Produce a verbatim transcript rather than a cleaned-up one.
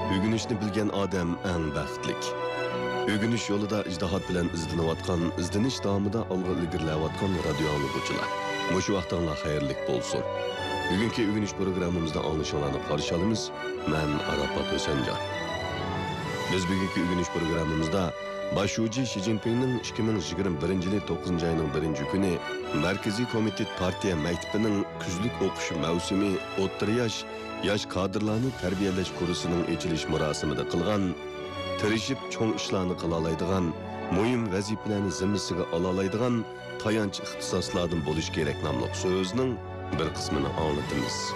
Ögünüşni bilgen adam eng baxtlik. Ögünüş yolida ijtihad bilan izlanayotgan, izlanish davomida olg'a ilgirlayotgan radio anglag'uvchilar. Mushu vaqtinglar xayrlik bo'lsin. Bugungi ögünüş programmamizda anglashinglarni qarshi olamiz. Men Arafat O'sanjon. Biz bugungi ögünüş programmamizda Başuji Xi Jinpingning ikki ming yigirma birinchi yil to'qqizinchi oyning birinchi kuni Markaziy komitet partiya maktabining kuzlik o'qish mavsumi o'rta yosh yosh kadrlarni tarbiyalash kursining ochilish marosimida qilgan, tirishib cho'ng ishlarni qila oladigan, muhim vazifalarni zimmasiga ola oladigan tayanch ixtisoslardan bo'lish kerak nomli so'zning bir qismini anglatamiz.